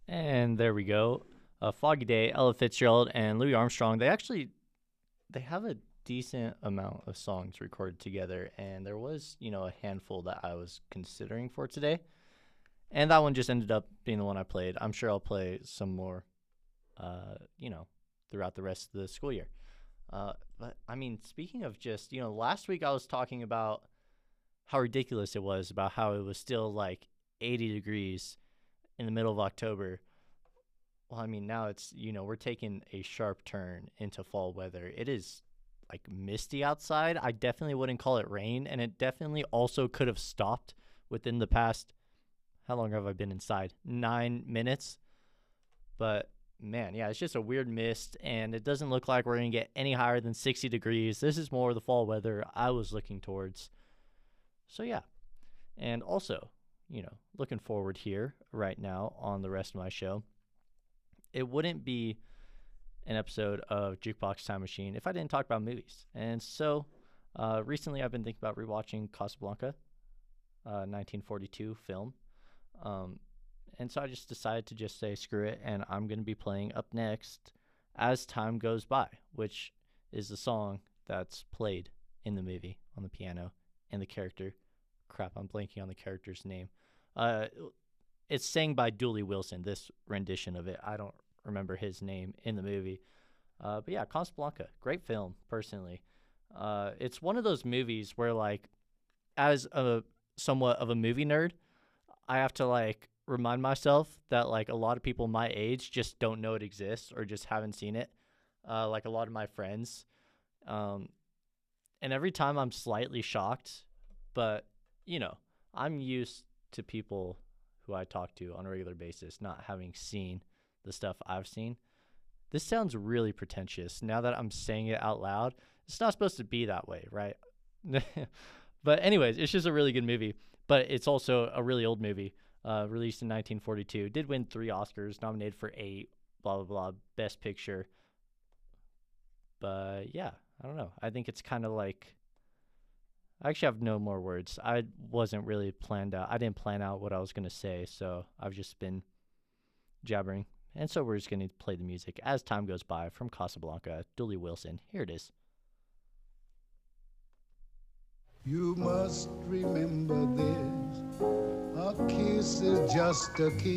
And there we go. Foggy Day, Ella Fitzgerald, and Louis Armstrong. They have a decent amount of songs recorded together, and there was a handful that I was considering for today, and that one just ended up being the one I played. I'm sure I'll play some more, uh, you know, throughout the rest of the school year. But I mean, speaking of just last week I was talking about how ridiculous it was about how it was still like 80 degrees in the middle of October. Well, I mean, now it's, we're taking a sharp turn into fall weather. It is like misty outside. I definitely wouldn't call it rain, and it definitely also could have stopped within the past, how long have I been inside? 9 minutes. But man, yeah, it's just a weird mist, and it doesn't look like we're going to get any higher than 60 degrees. This is more the fall weather I was looking towards. So, yeah. And also, looking forward here right now on the rest of my show, it wouldn't be an episode of Jukebox Time Machine if I didn't talk about movies. And so recently I've been thinking about rewatching Casablanca, 1942 film. Um, and so I just decided to just say screw it, and I'm going to be playing up next As Time Goes By, which is the song that's played in the movie on the piano, and the character. Crap, I'm blanking on the character's name. Uh, it's sang by Dooley Wilson, this rendition of it. I don't remember his name in the movie. But yeah, Casablanca, great film, personally. It's one of those movies where, like, as a somewhat of a movie nerd, I have to, like, remind myself that, like, a lot of people my age just don't know it exists or just haven't seen it. Like, a lot of my friends. Um, and every time I'm slightly shocked, but, you know, I'm used to people who I talk to on a regular basis not having seen the stuff I've seen. This sounds really pretentious now that I'm saying it out loud. It's not supposed to be that way, right? But anyways, it's just a really good movie. But it's also a really old movie, released in 1942. Did win 3 Oscars, nominated for 8, blah, blah, blah, Best Picture. But yeah, I don't know. I think it's kind of like, I actually have no more words. I wasn't really planned out. I didn't plan out what I was going to say, so I've just been jabbering. And so we're just going to play the music as time goes by from Casablanca, Dooley Wilson. Here it is. You must remember this. A kiss is just a kiss.